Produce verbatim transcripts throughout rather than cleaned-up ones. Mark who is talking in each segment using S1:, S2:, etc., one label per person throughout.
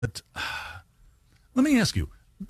S1: But let me ask you.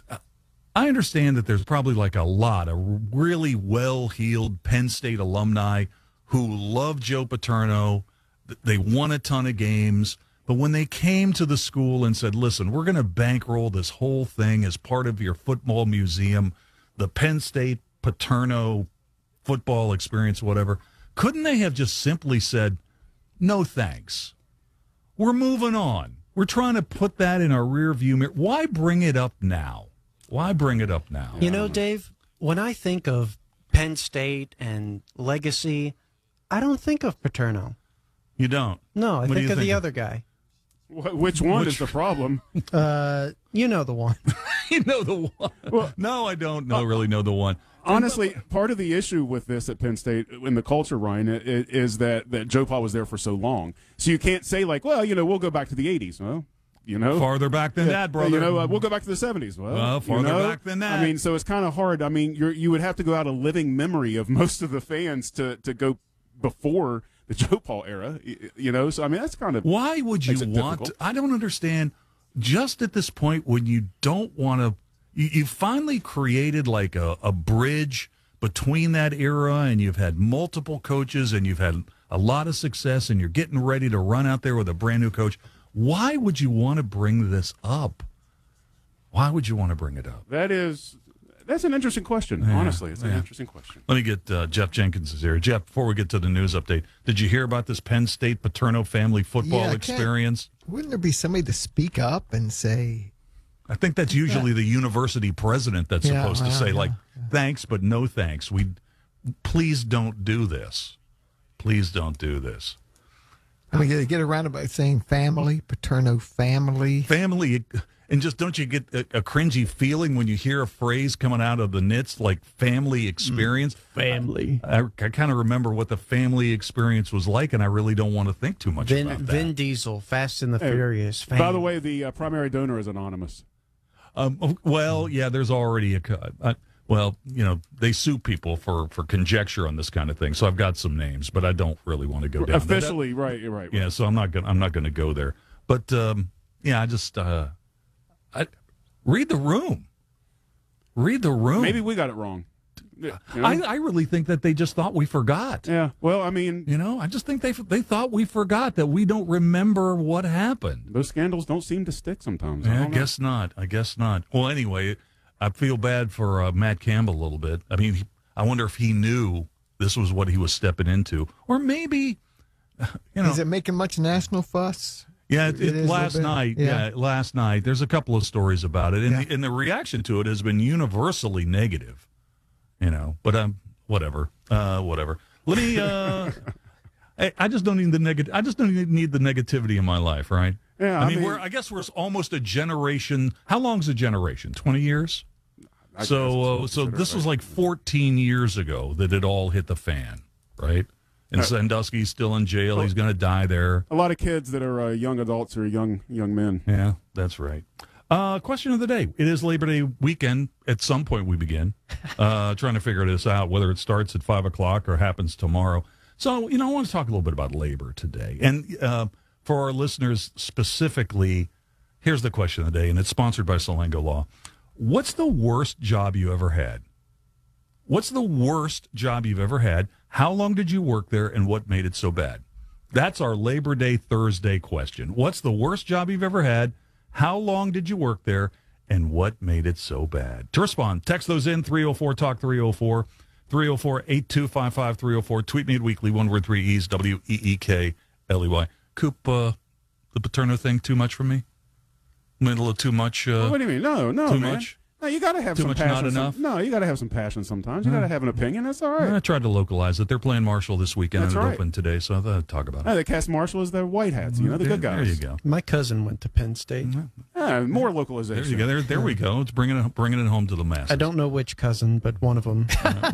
S1: I understand that there's probably like a lot of really well-heeled Penn State alumni who love Joe Paterno. They won a ton of games. But when they came to the school and said, listen, we're going to bankroll this whole thing as part of your football museum, the Penn State Paterno football experience, whatever, couldn't they have just simply said, no thanks? We're moving on. We're trying to put that in our rear view mirror. Why bring it up now? Why bring it up now?
S2: You know, Dave, when I think of Penn State and legacy, I don't think of Paterno.
S1: You don't?
S2: No, I
S1: What do
S2: think
S1: you
S2: of the
S1: think of?
S2: other guy.
S3: Wh- Which one
S1: Which-
S3: is the problem?
S2: Uh, you know the one.
S1: You know the one.
S3: Well,
S1: no, I don't know, really know the one.
S3: Honestly, part of the issue with this at Penn State in the culture, Ryan, i- i- is that, that Joe Pa was there for so long. So you can't say, like, well, you know, we'll go back to the eighties. Well, you know.
S1: Farther back than
S3: Yeah,
S1: that, brother.
S3: You know, uh, we'll go back to the seventies. Well,
S1: Well,
S3: you
S1: farther
S3: know,
S1: back than that.
S3: I mean, so it's kind of hard. I mean, you're, you would have to go out a living memory of most of the fans to, to go before the Joe Pa era, y- you know. So, I mean, that's kind of.
S1: Why would you
S3: makes it
S1: want
S3: difficult.
S1: I don't understand. Just at this point when you don't want to, you, you finally created like a, a bridge between that era, and you've had multiple coaches and you've had a lot of success, and you're getting ready to run out there with a brand new coach. Why would you want to bring this up? Why would you want to bring it up?
S3: That is. That's an interesting question.
S1: Yeah,
S3: Honestly, it's an
S1: yeah.
S3: interesting question.
S1: Let me get uh, Jeff Jenkins is here. Jeff, before we get to the news update, did you hear about this Penn State Paterno family football
S4: Yeah, I can't-
S1: experience?
S4: Wouldn't there be somebody to speak up and say,
S1: I think that's usually the university president that's
S4: Yeah,
S1: supposed to
S4: well,
S1: say,
S4: yeah,
S1: like, thanks, but no thanks. We, please don't do this. Please don't do this.
S4: I mean, get, get around about saying family, Paterno family?
S1: Family, and just don't you get a, a cringy feeling when you hear a phrase coming out of the Knits like family experience?
S2: Family.
S1: I, I kind of remember what the family experience was like, and I really don't want to think too much
S2: Vin,
S1: about that.
S2: Vin Diesel, Fast and the
S3: Hey,
S2: Furious.
S3: By
S2: Fam.
S3: the way, the uh, primary donor is anonymous.
S1: Um, well, yeah, there's already a. co- Uh, well, you know, they sue people for, for conjecture on this kind of thing. So I've got some names, but I don't really want to go down that-
S3: Officially, right, you're right.
S1: Yeah, so I'm not gonna I'm not gonna go there. But um, yeah, I just uh, I read the room. Read the room.
S3: Maybe we got it wrong. Yeah, you know?
S1: I, I really think that they just thought we forgot.
S3: yeah. Well, I mean,
S1: You know, I just think they they thought we forgot that we don't remember what happened.
S3: those scandals don't seem to stick sometimes.
S1: Yeah, I
S3: don't know.
S1: guess not. I guess not. Well, anyway, I feel bad for uh, Matt Campbell a little bit. I mean, he, I wonder if he knew this was what he was stepping into, or maybe, you know,
S4: Is it making much national fuss?
S1: yeah. It,
S4: it
S1: it-
S4: is a
S1: last
S4: little bit?
S1: night,
S4: Yeah.
S1: yeah. last night. There's a couple of stories about it, and,
S4: Yeah.
S1: the, and the reaction to it has been universally negative. You know, but um, whatever, uh, whatever. Let me. Uh, I, I just don't need the negative. I just don't need the negativity in my life, right?
S3: Yeah,
S1: I
S3: I
S1: mean,
S3: mean-
S1: we're. I guess we're almost a generation. How long's a generation? Twenty years.
S3: I
S1: So,
S3: guess
S1: uh,
S3: it's
S1: so
S3: considered,
S1: this was
S3: right?
S1: like fourteen years ago that it all hit the fan, right? And
S3: Uh,
S1: Sandusky's still in jail. He's going to die there.
S3: a lot of kids that are uh, young adults or young young men.
S1: Yeah, that's right. Uh, question of the day. It is Labor Day weekend. At some point we begin uh, trying to figure this out, whether it starts at five o'clock or happens tomorrow. So, you know, I want to talk a little bit about labor today. And uh, for our listeners specifically, here's the question of the day, and it's sponsored by Salango Law. What's the worst job you ever had? What's the worst job you've ever had? How long did you work there, and what made it so bad? That's our Labor Day Thursday question. What's the worst job you've ever had? How long did you work there, and what made it so bad? To respond, text those in, three oh four talk three oh four, three oh four, eight two five five, three oh four. Tweet me at weekly, one word, three E's, W E E K L E Y. Coop, uh, the Paterno thing too much for me? I mean, a little too much? Uh,
S3: what do you mean? No, no,
S1: too
S3: man.
S1: much?
S3: No, you got to have
S1: Too
S3: some
S1: much,
S3: passion.
S1: not
S3: some-
S1: enough?
S3: no, you got to have some passion sometimes. You got to have an opinion. That's all right.
S1: I tried to localize it. They're playing Marshall this weekend,
S3: That's
S1: and it
S3: right.
S1: opened today, so I thought I'd talk about
S3: No,
S1: it.
S3: they cast Marshall as the white hats. You know, the
S1: there,
S3: good guys.
S1: There you go.
S2: My cousin went to Penn State.
S3: Yeah, more
S1: There
S3: localization.
S1: you go. There, there we go. It's bringing it, bringing it home to the masses.
S2: I don't know which cousin, but one of them.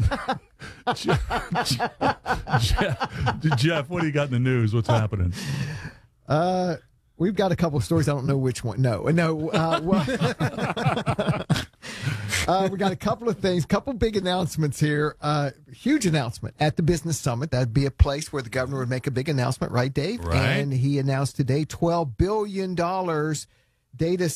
S1: Jeff, Jeff, what do you got in the news? What's happening?
S4: Uh, we've got a couple of stories. I don't know which one. No, no. Uh, well, uh, we got a couple of things, couple big announcements here. Uh, huge announcement at the Business Summit. That'd be a place where the governor would make a big announcement, right, Dave?
S1: Right.
S4: And he announced today twelve billion dollars data